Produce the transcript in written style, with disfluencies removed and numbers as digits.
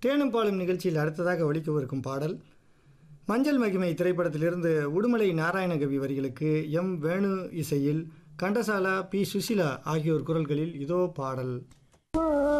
தேனும் பாலும் நிகழ்ச்சியில் அடுத்ததாக ஒலிக்கவிருக்கும் பாடல் மஞ்சள் மகிமை திரைப்படத்திலிருந்து உடுமலை நாராயணகவி வரிகளுக்கு எம் வேணு இசையில் கண்டசாலா பி சுசிலா ஆகியோர் குரல்களில் இதோ பாடல்.